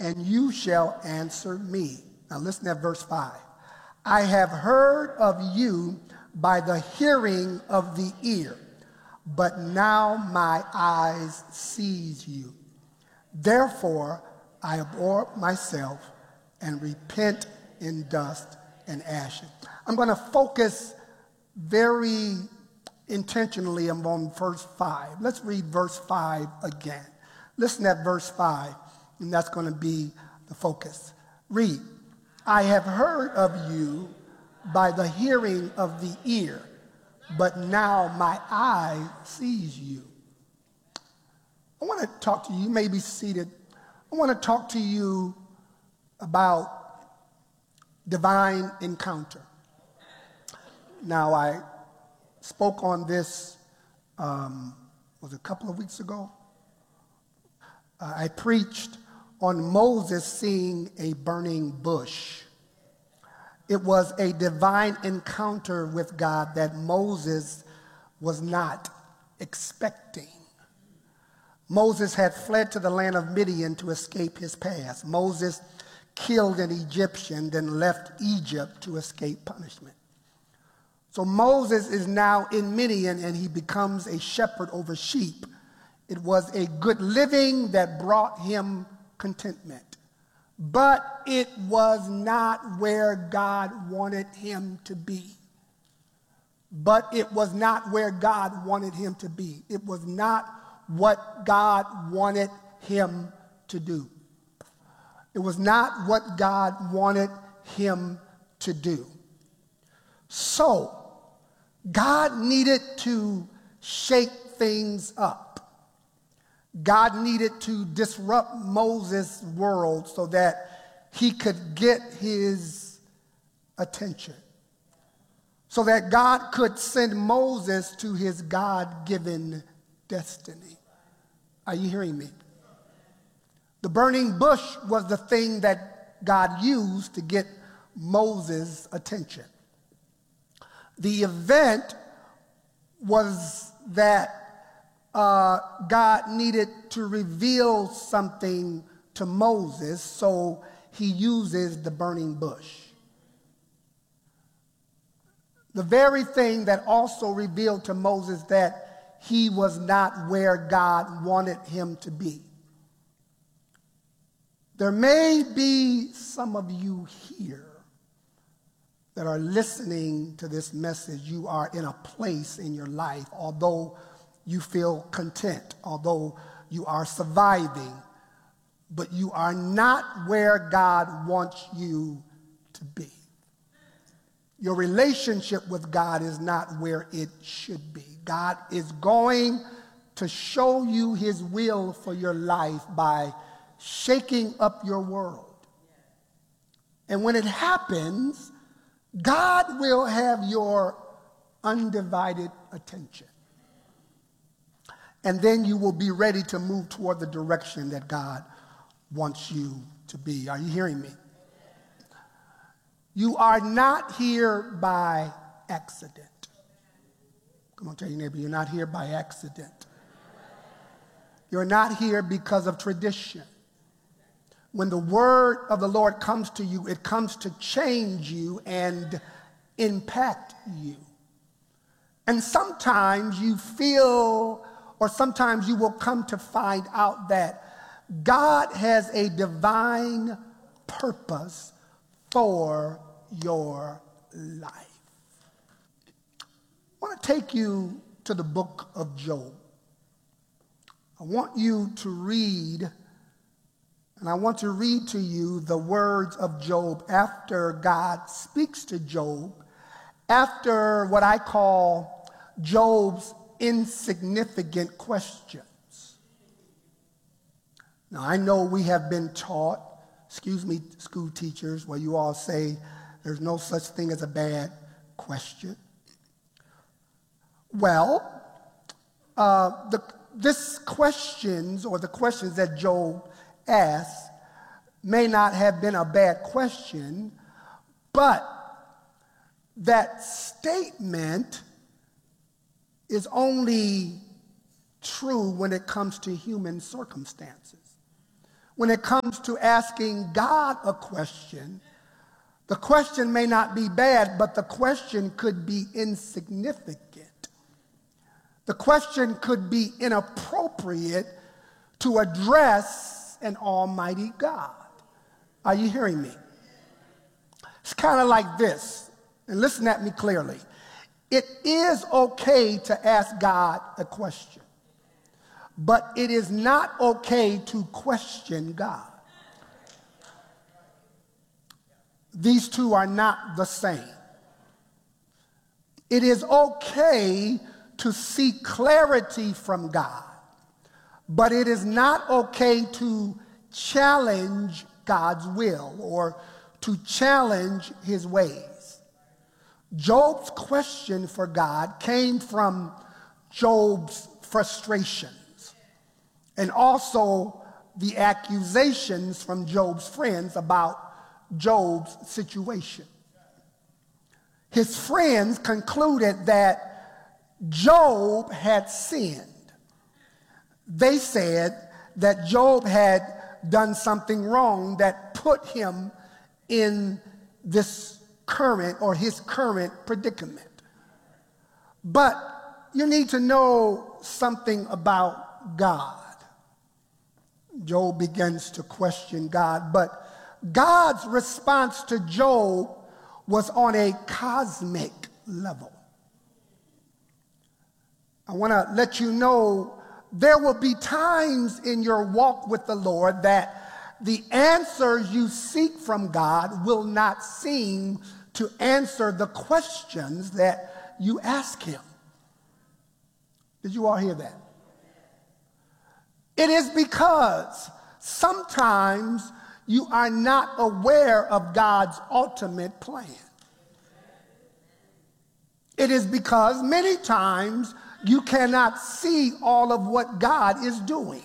and you shall answer me. Now listen at verse 5. I have heard of you by the hearing of the ear, but now my eyes sees you. Therefore, I abhor myself and repent in dust and ashes. I'm going to focus very intentionally on verse 5. Let's read verse 5 again. Listen at verse 5, and that's going to be the focus. Read. I have heard of you by the hearing of the ear, but now my eye sees you. I want to talk to you. You may be seated. I want to talk to you about divine encounter. Now, I spoke on this, was it a couple of weeks ago? I preached on Moses seeing a burning bush. It was a divine encounter with God that Moses was not expecting. Moses had fled to the land of Midian to escape his past. Moses killed an Egyptian, then left Egypt to escape punishment. So Moses is now in Midian, and he becomes a shepherd over sheep. It was a good living that brought him contentment. But it was not where God wanted him to be. But it was not where God wanted him to be. It was not what God wanted him to do. It was not what God wanted him to do. So, God needed to shake things up. God needed to disrupt Moses' world so that he could get his attention. So that God could send Moses to his God-given destiny. Are you hearing me? The burning bush was the thing that God used to get Moses' attention. The event was that God needed to reveal something to Moses, so he uses the burning bush. The very thing that also revealed to Moses that he was not where God wanted him to be. There may be some of you here that are listening to this message. You are in a place in your life, although you feel content, although you are surviving, but you are not where God wants you to be. Your relationship with God is not where it should be. God is going to show you his will for your life by shaking up your world. And when it happens, God will have your undivided attention. And then you will be ready to move toward the direction that God wants you to be. Are you hearing me? You are not here by accident. Come on, tell your neighbor, you're not here by accident. You're not here because of tradition. When the word of the Lord comes to you, it comes to change you and impact you. And sometimes you feel, or sometimes you will come to find out that God has a divine purpose for your life. I want to take you to the book of Job. I want you to read, and I want to read to you the words of Job after God speaks to Job, after what I call Job's insignificant questions. Now, I know we have been taught, excuse me, school teachers, where you all say there's no such thing as a bad question. Well, this questions, or the questions that Job asked, may not have been a bad question, but that statement is only true when it comes to human circumstances. when it comes to asking God a question, the question may not be bad, but the question could be insignificant. The question could be inappropriate to address an almighty God. Are you hearing me? It's kind of like this, and listen at me clearly. It is okay to ask God a question, but it is not okay to question God. These two are not the same. It is okay to seek clarity from God, but it is not okay to challenge God's will or to challenge his ways. Job's question for God came from Job's frustrations and also the accusations from Job's friends about Job's situation. His friends concluded that Job had sinned. They said that Job had done something wrong that put him in this his current predicament. But you need to know something about God. Job begins to question God, but God's response to Job was on a cosmic level. I want to let you know there will be times in your walk with the Lord that the answers you seek from God will not seem to answer the questions that you ask him. Did you all hear that? It is because sometimes you are not aware of God's ultimate plan. It is because many times you cannot see all of what God is doing.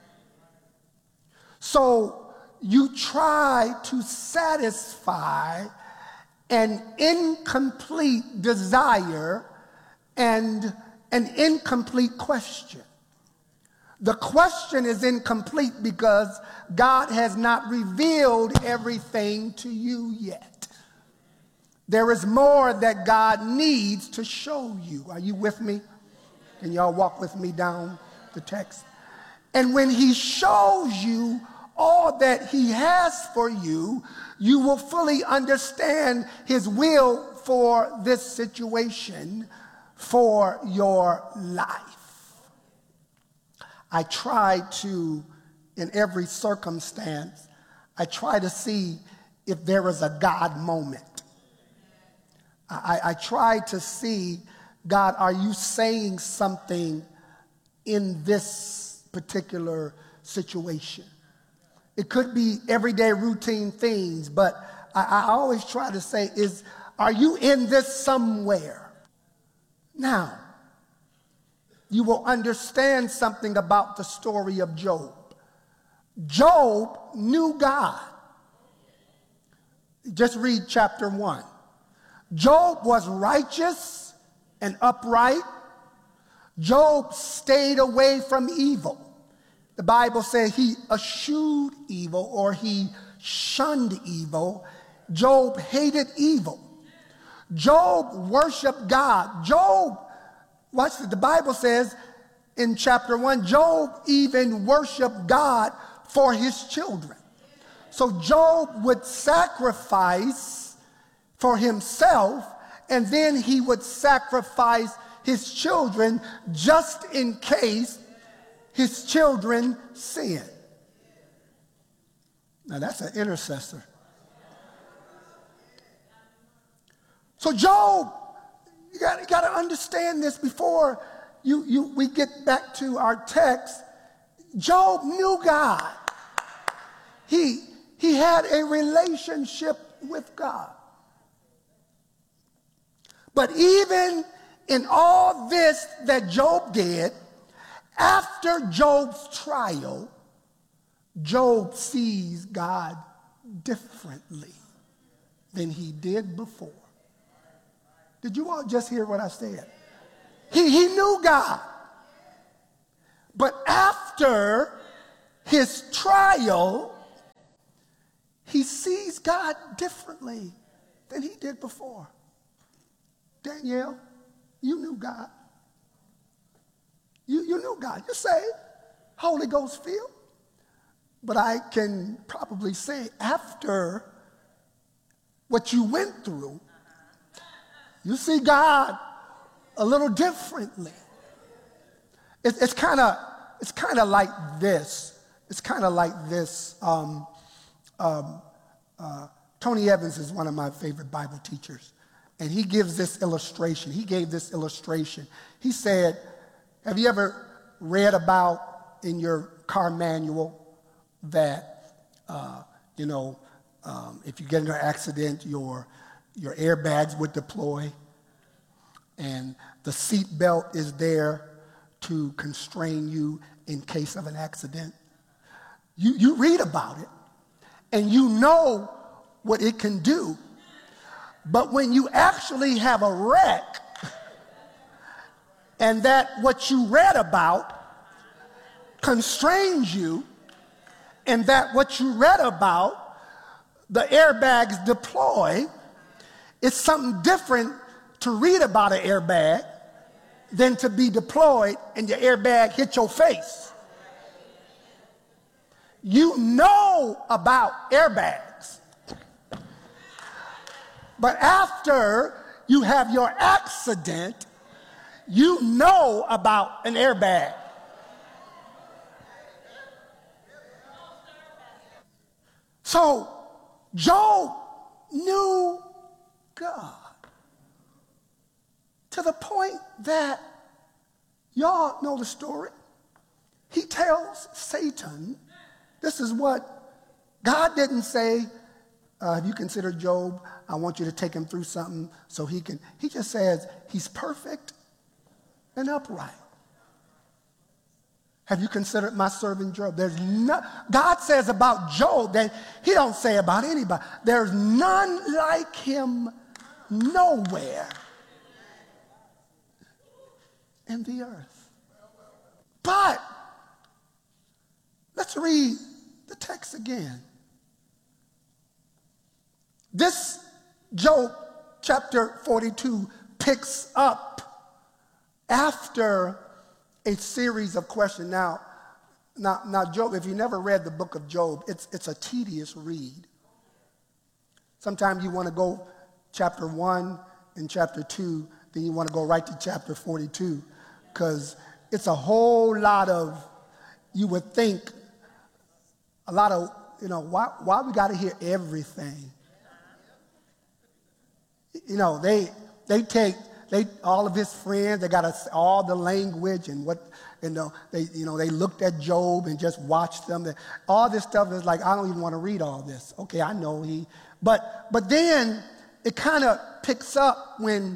So you try to satisfy an incomplete desire and an incomplete question. The question is incomplete because God has not revealed everything to you yet. There is more that God needs to show you. Are you with me? Can y'all walk with me down the text? And when he shows you all that he has for you, you will fully understand his will for this situation, for your life. I try to, in every circumstance, I try to see if there is a God moment. I try to see, God, are you saying something in this particular situation? It could be everyday routine things, but I always try to say, are you in this somewhere? Now, you will understand something about the story of Job. Job knew God. Just read chapter 1. Job was righteous and upright. Job stayed away from evil. The Bible says he eschewed evil, or he shunned evil. Job hated evil. Job worshiped God. Job, watch this, the Bible says in chapter 1, Job even worshiped God for his children. So Job would sacrifice for himself, and then he would sacrifice his children just in case his children sin. Now that's an intercessor. So Job, you got to understand this before we get back to our text. Job knew God. He had a relationship with God. But even in all this that Job did, after Job's trial, Job sees God differently than he did before. Did you all just hear what I said? He knew God. But after his trial, he sees God differently than he did before. Danielle, you knew God. You knew God. You're saved, Holy Ghost filled. But I can probably say after what you went through, you see God a little differently. It's kind of like this. It's kind of like this. Tony Evans is one of my favorite Bible teachers, and he gives this illustration. He gave this illustration. He said, have you ever read about in your car manual that, if you get into an accident, your airbags would deploy, and the seat belt is there to constrain you in case of an accident? You read about it, and you know what it can do. But when you actually have a wreck, and that what you read about constrains you, and that what you read about, the airbags deploy, it's something different to read about an airbag than to be deployed and your airbag hit your face. You know about airbags, but after you have your accident, you know about an airbag. So Job knew God to the point that, y'all know the story. He tells Satan, this is what God didn't say, have you considered Job? I want you to take him through something so he can. He just says he's perfect and upright. Have you considered my servant Job? God says about Job that he don't say about anybody. There's none like him nowhere in the earth. But let's read the text again. This Job chapter 42 picks up after a series of questions. Now, Job, if you never read the book of Job, it's a tedious read. Sometimes you want to go chapter 1 and chapter 2, then you want to go right to chapter 42, because it's a whole lot of, you would think, a lot of, why we got to hear everything? All of his friends, they got all the language and what, they looked at Job and just watched them. All this stuff is like, I don't even want to read all this. Okay, I know but then it kind of picks up when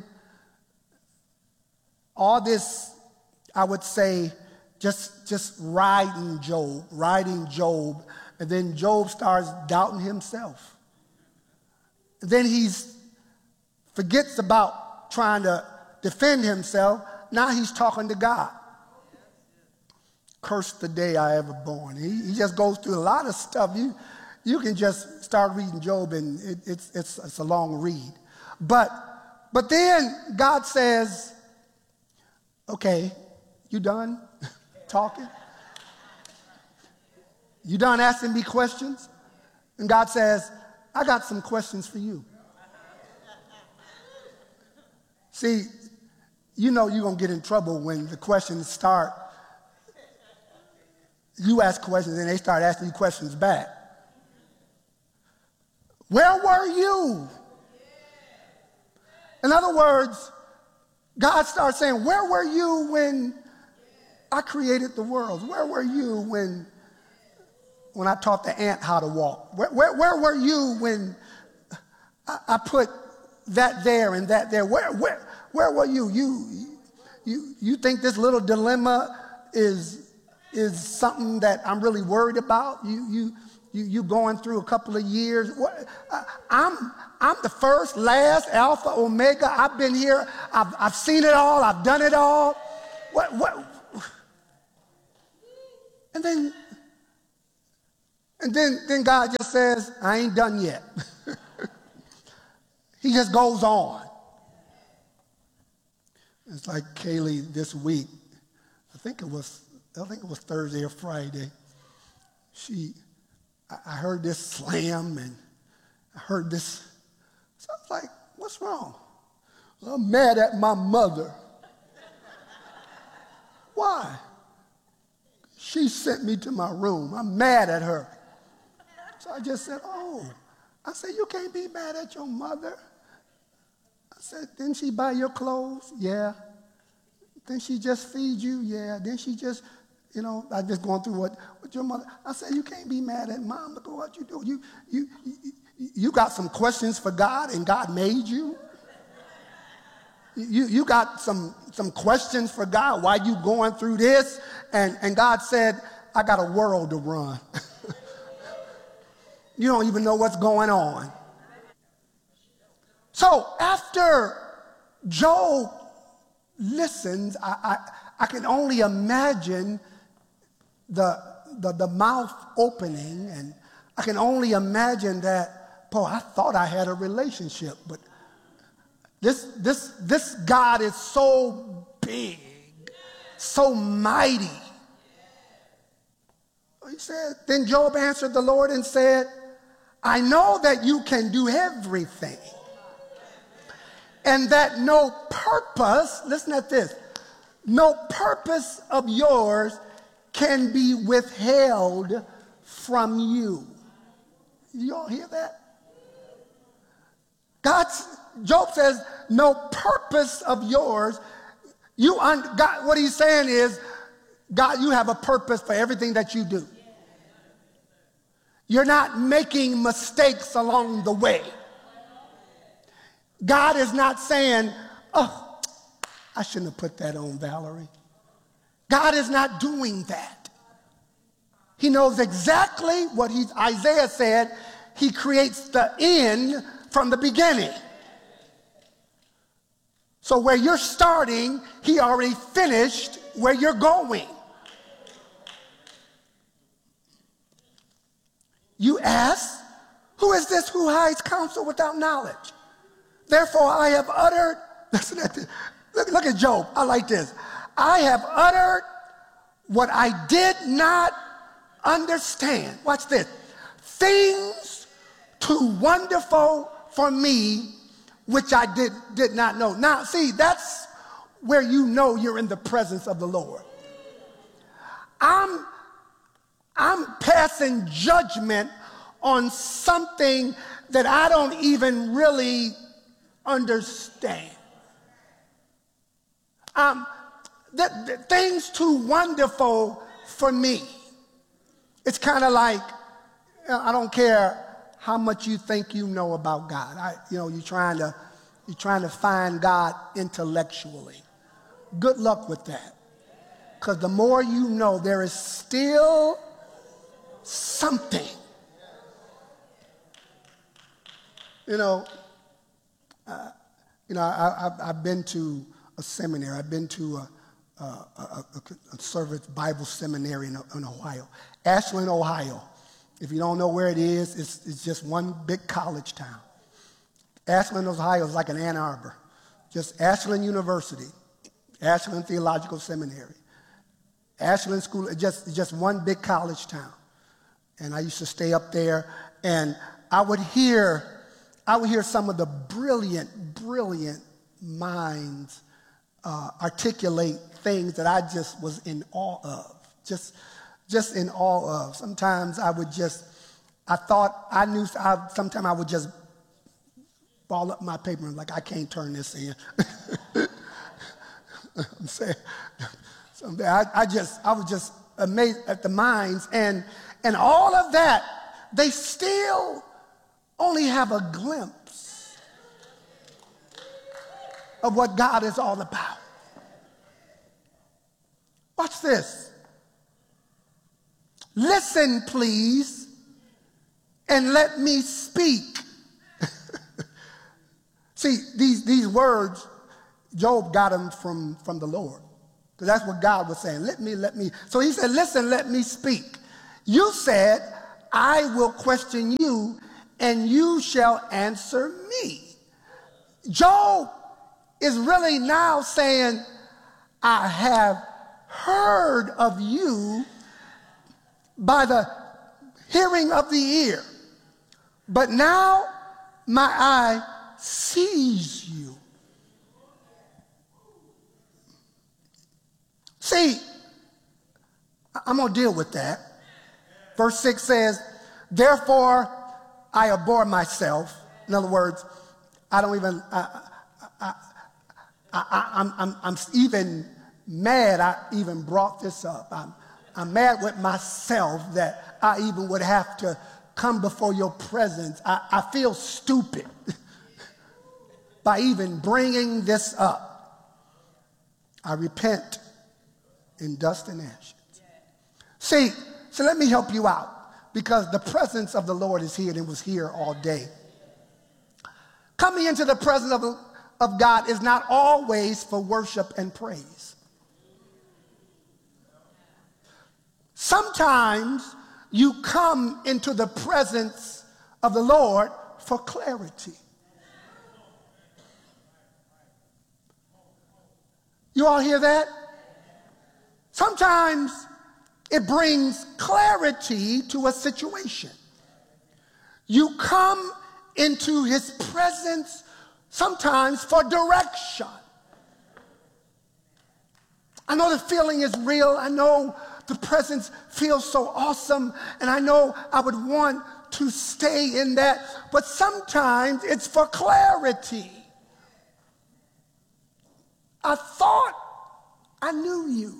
all this, I would say, just riding Job, and then Job starts doubting himself. And then forgets about trying to defend himself. Now he's talking to God. Curse the day I ever born. He just goes through a lot of stuff. You can just start reading Job, and it's a long read. But then God says, okay, you done talking? You done asking me questions? And God says, I got some questions for you. See, you're going to get in trouble when the questions start. You ask questions and they start asking you questions back. Where were you? In other words, God starts saying, where were you when I created the world? Where were you when I taught the ant how to walk? Where were you when I put that there and that there? Where were you? You think this little dilemma is something that I'm really worried about? You going through a couple of years? I'm the first, last, Alpha, Omega. I've been here. I've seen it all. I've done it all. What? And then And then God just says, I ain't done yet. He just goes on. It's like Kaylee this week. I think it was Thursday or Friday. I heard this slam and I heard this. So I was like, what's wrong? Well, I'm mad at my mother. Why? She sent me to my room. I'm mad at her. So I just said, I said, you can't be mad at your mother. I said, didn't she buy your clothes? Yeah. Didn't she just feed you? Yeah. Didn't she just, I just going through what your mother. I said, you can't be mad at mom. Look at what you do. You got some questions for God and God made you. You got some questions for God. Why you going through this? And God said, I got a world to run. You don't even know what's going on. So after Job listens, I can only imagine the mouth opening, and I can only imagine that, boy, I thought I had a relationship, but this God is so big, so mighty. He said, then Job answered the Lord and said, I know that you can do everything, and that no purpose, listen at this, no purpose of yours can be withheld from you. You all hear that? Job says, no purpose of yours. God, what he's saying is, God, you have a purpose for everything that you do. You're not making mistakes along the way. God is not saying, oh, I shouldn't have put that on Valerie. God is not doing that. He knows exactly what Isaiah said. He creates the end from the beginning. So where you're starting, he already finished where you're going. You ask, who is this who hides counsel without knowledge? Therefore I have uttered, listen at this. Look at Job. I like this. I have uttered what I did not understand. Watch this. Things too wonderful for me, which I did not know. Now, see, that's where you know you're in the presence of the Lord. I'm passing judgment on something that I don't even really understand. Things too wonderful for me. It's kind of like, I don't care how much you think you know about God. You're trying to find God intellectually. Good luck with that. Because the more you know, there is still something. I've been to a seminary. I've been to a conservative Bible seminary in Ohio. Ashland, Ohio. If you don't know where it is, it's just one big college town. Ashland, Ohio is like an Ann Arbor. Just Ashland University, Ashland Theological Seminary, Ashland School, just one big college town. And I used to stay up there, and I would hear some of the brilliant minds articulate things that I just was in awe of, just in awe of. Sometimes sometimes I would just ball up my paper and like, I can't turn this in. I'm saying, I was just amazed at the minds, and all of that, they still only have a glimpse of what God is all about. Watch this. Listen, please, and let me speak. See, these words, Job got them from the Lord. Because that's what God was saying. Let me. So he said, listen, let me speak. You said, I will question you, and you shall answer me. Job is really now saying, I have heard of you by the hearing of the ear, but now my eye sees you. See, I'm going to deal with that. Verse 6 says, therefore I abhor myself. In other words, I don't even, I'm even mad I even brought this up. I'm mad with myself that I even would have to come before your presence. I feel stupid by even bringing this up. I repent in dust and ashes. See, so let me help you out, because the presence of the Lord is here and it was here all day. Coming into the presence of God is not always for worship and praise. Sometimes you come into the presence of the Lord for clarity. You all hear that? Sometimes it brings clarity to a situation. You come into his presence sometimes for direction. I know the feeling is real. I know the presence feels so awesome, and I know I would want to stay in that, but sometimes it's for clarity. I thought I knew you.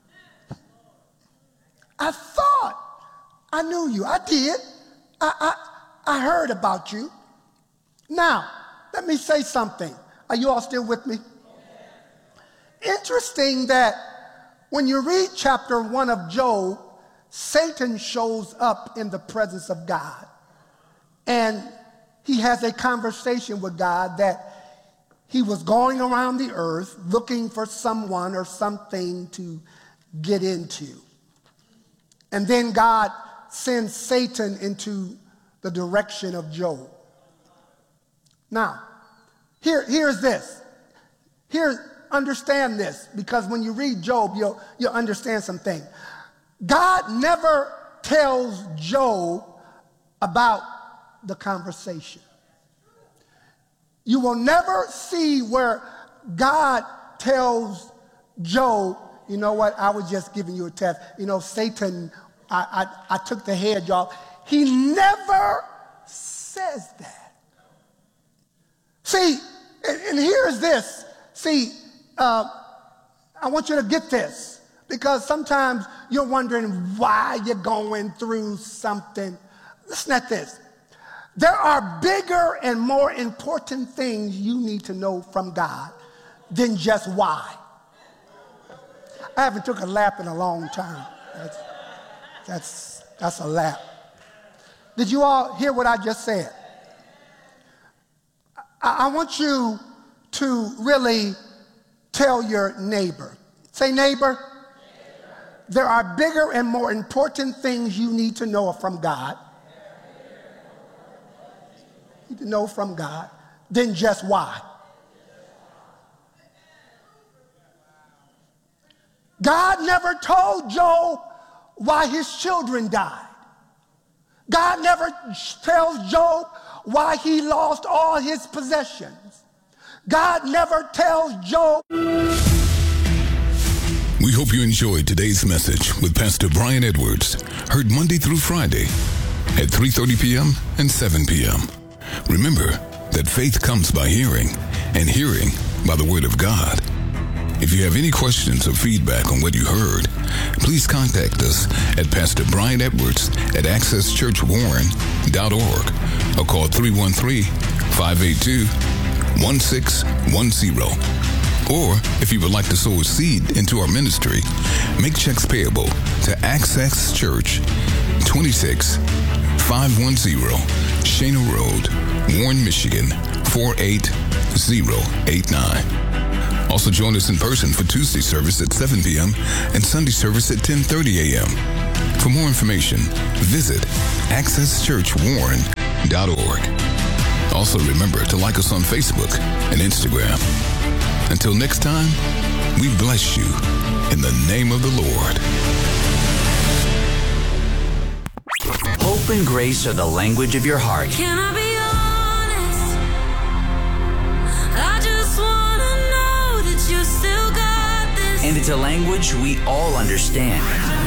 I thought I knew you. I did. I heard about you. Now, let me say something. Are you all still with me? Interesting that when you read chapter 1 of Job, Satan shows up in the presence of God. And he has a conversation with God that he was going around the earth looking for someone or something to get into. And then God sends Satan into the direction of Job. Now, here's this. Understand this, because when you read Job, you'll understand something. God never tells Job about the conversation. You will never see where God tells Job, you know what, I was just giving you a test. You know, Satan, I took the head off. He never says that. See, and here's this. See, I want you to get this, because sometimes you're wondering why you're going through something. Listen at this. There are bigger and more important things you need to know from God than just why. I haven't took a lap in a long time. That's a lap. Did you all hear what I just said? I want you to really tell your neighbor. Say, neighbor. There are bigger and more important things you need to know from God. You need to know from God than just why. God never told Job why his children died. God never tells Job why he lost all his possessions. God never tells Job. We hope you enjoyed today's message with Pastor Brian Edwards, heard Monday through Friday at 3:30 p.m. and 7 p.m. Remember that faith comes by hearing, and hearing by the Word of God. If you have any questions or feedback on what you heard, please contact us at Pastor Brian Edwards at accesschurchwarren.org or call 313-582-1610. Or if you would like to sow a seed into our ministry, make checks payable to Access Church, 26510 Shana Road, Warren, Michigan, 48089. Also join us in person for Tuesday service at 7 p.m. and Sunday service at 10:30 a.m. For more information, visit accesschurchwarren.org. Also remember to like us on Facebook and Instagram. Until next time, we bless you in the name of the Lord. Hope and grace are the language of your heart. Can I be honest? I just want to know that you still got this. And it's a language we all understand.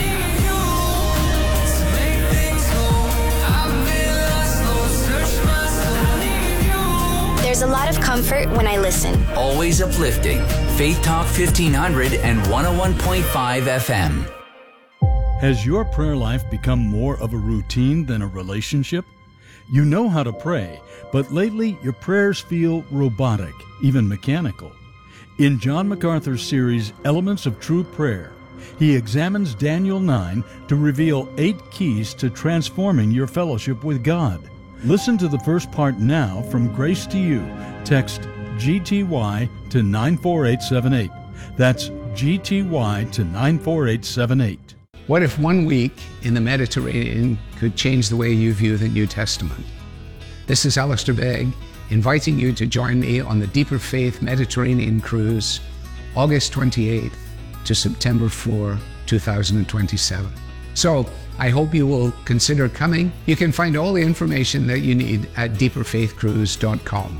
There's a lot of comfort when I listen. Always uplifting. Faith Talk 1500 and 101.5 FM. Has your prayer life become more of a routine than a relationship? You know how to pray, but lately your prayers feel robotic, even mechanical. In John MacArthur's series, Elements of True Prayer, he examines Daniel 9 to reveal 8 keys to transforming your fellowship with God. Listen to the first part now from Grace to You. Text GTY to 94878. That's GTY to 94878. What if 1 week in the Mediterranean could change the way you view the New Testament? This is Alistair Begg, inviting you to join me on the Deeper Faith Mediterranean Cruise, August 28th to September 4, 2027. So, I hope you will consider coming. You can find all the information that you need at deeperfaithcruise.com.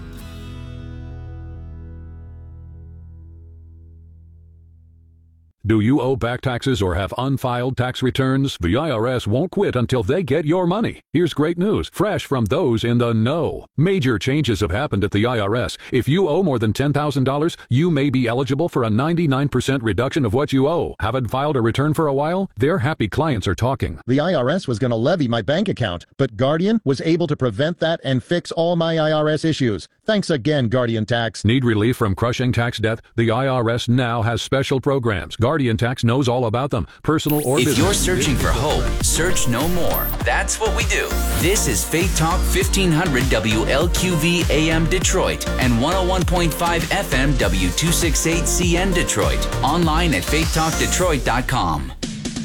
Do you owe back taxes or have unfiled tax returns? The IRS won't quit until they get your money. Here's great news, fresh from those in the know. Major changes have happened at the IRS. If you owe more than $10,000, you may be eligible for a 99% reduction of what you owe. Haven't filed a return for a while? Their happy clients are talking. The IRS was going to levy my bank account, but Guardian was able to prevent that and fix all my IRS issues. Thanks again, Guardian Tax. Need relief from crushing tax debt? The IRS now has special programs. Guardian Tax knows all about them, personal or business. If you're searching for hope, search no more. That's what we do. This is Faith Talk 1500 WLQV AM Detroit and 101.5 FM W268CN Detroit. Online at faithtalkdetroit.com.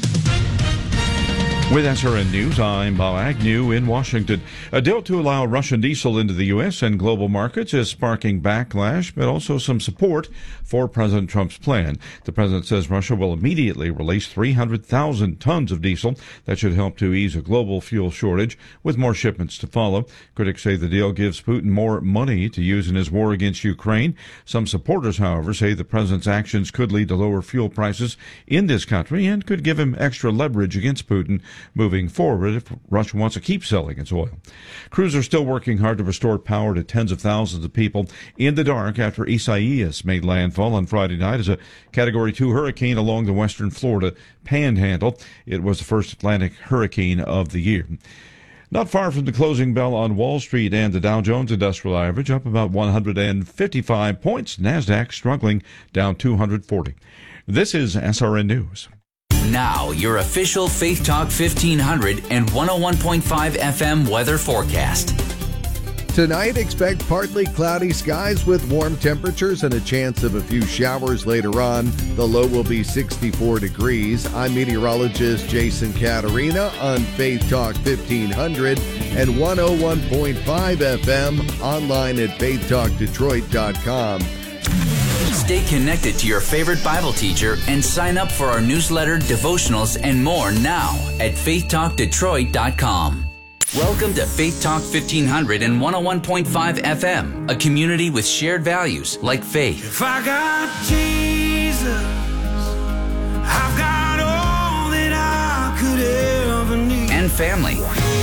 With SRN News, I'm Bob Agnew in Washington. A deal to allow Russian diesel into the U.S. and global markets is sparking backlash, but also some support for President Trump's plan. The president says Russia will immediately release 300,000 tons of diesel. That should help to ease a global fuel shortage, with more shipments to follow. Critics say the deal gives Putin more money to use in his war against Ukraine. Some supporters, however, say the president's actions could lead to lower fuel prices in this country and could give him extra leverage against Putin moving forward if Russia wants to keep selling its oil. Crews are still working hard to restore power to tens of thousands of people in the dark after Isaias made landfall on Friday night as a Category 2 hurricane along the western Florida panhandle. It was the first Atlantic hurricane of the year. Not far from the closing bell on Wall Street, and the Dow Jones Industrial Average up about 155 points. NASDAQ struggling, down 240. This is SRN News. Now, your official Faith Talk 1500 and 101.5 FM weather forecast. Tonight, expect partly cloudy skies with warm temperatures and a chance of a few showers later on. The low will be 64 degrees. I'm meteorologist Jason Caterina on Faith Talk 1500 and 101.5 FM, online at faithtalkdetroit.com. Stay connected to your favorite Bible teacher and sign up for our newsletter, devotionals, and more now at faithtalkdetroit.com. Welcome to Faith Talk 1500 and 101.5 FM, a community with shared values like faith. If I got Jesus, I've got all that I could ever need. And family.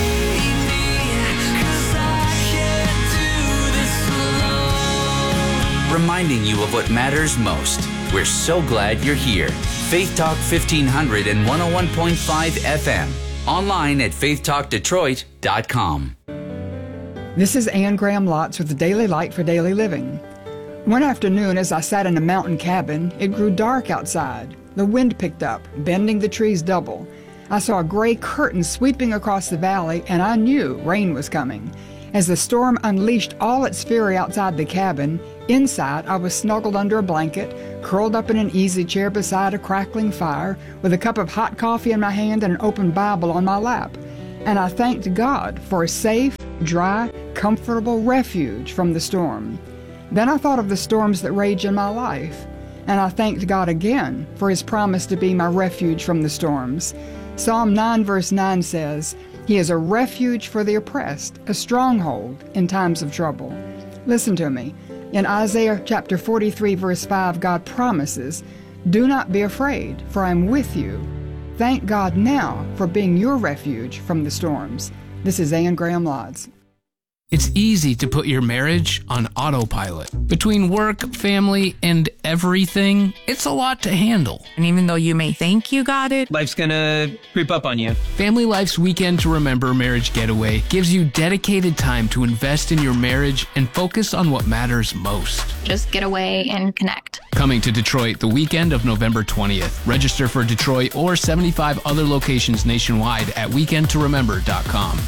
Reminding you of what matters most. We're so glad you're here. Faith Talk 1500 and 101.5 FM. Online at faithtalkdetroit.com. This is Ann Graham Lotz with the Daily Light for Daily Living. One afternoon, as I sat in a mountain cabin, it grew dark outside. The wind picked up, bending the trees double. I saw a gray curtain sweeping across the valley, and I knew rain was coming. As the storm unleashed all its fury outside the cabin, inside I was snuggled under a blanket, curled up in an easy chair beside a crackling fire, with a cup of hot coffee in my hand and an open Bible on my lap. And I thanked God for a safe, dry, comfortable refuge from the storm. Then I thought of the storms that rage in my life, and I thanked God again for His promise to be my refuge from the storms. Psalm 9 verse 9 says, He is a refuge for the oppressed, a stronghold in times of trouble. Listen to me. In Isaiah chapter 43 verse 5, God promises, Do not be afraid, for I am with you. Thank God now for being your refuge from the storms. This is Ann Graham Lotz. It's easy to put your marriage on autopilot. Between work, family, and everything, it's a lot to handle. And even though you may think you got it, life's gonna creep up on you. Family Life's Weekend to Remember Marriage Getaway gives you dedicated time to invest in your marriage and focus on what matters most. Just get away and connect. Coming to Detroit the weekend of November 20th. Register for Detroit or 75 other locations nationwide at weekendtoremember.com.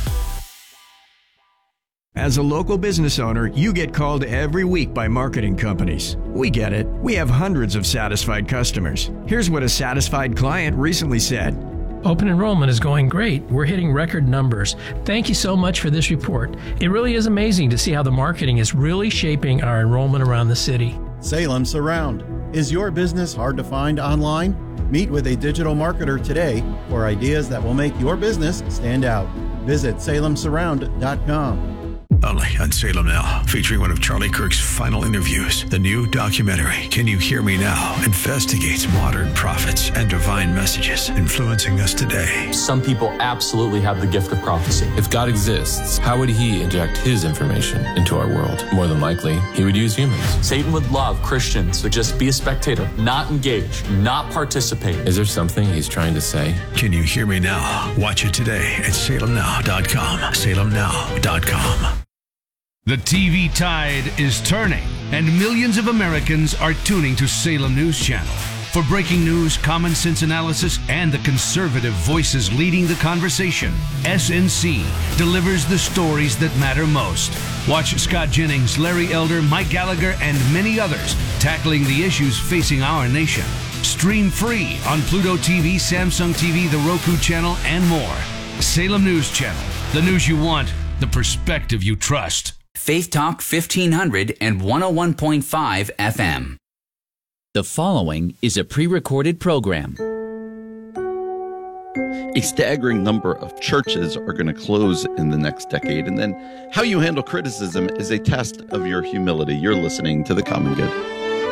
As a local business owner, you get called every week by marketing companies. We get it. We have hundreds of satisfied customers. Here's what a satisfied client recently said. Open enrollment is going great. We're hitting record numbers. Thank you so much for this report. It really is amazing to see how the marketing is really shaping our enrollment around the city. Salem Surround. Is your business hard to find online? Meet with a digital marketer today for ideas that will make your business stand out. Visit salemsurround.com. Only on Salem Now, featuring one of Charlie Kirk's final interviews. The new documentary, Can You Hear Me Now?, investigates modern prophets and divine messages influencing us today. Some people absolutely have the gift of prophecy. If God exists, how would He inject His information into our world? More than likely, He would use humans. Satan would love Christians to just be a spectator, not engage, not participate. Is there something He's trying to say? Can You Hear Me Now? Watch it today at salemnow.com. salemnow.com. The TV tide is turning, and millions of Americans are tuning to Salem News Channel. For breaking news, common sense analysis, and the conservative voices leading the conversation, SNC delivers the stories that matter most. Watch Scott Jennings, Larry Elder, Mike Gallagher, and many others tackling the issues facing our nation. Stream free on Pluto TV, Samsung TV, the Roku channel, and more. Salem News Channel. The news you want, the perspective you trust. Faith Talk 1500 and 101.5 FM. The following is a pre-recorded program. A staggering number of churches are going to close in the next decade, and then how you handle criticism is a test of your humility. You're listening to The Common Good.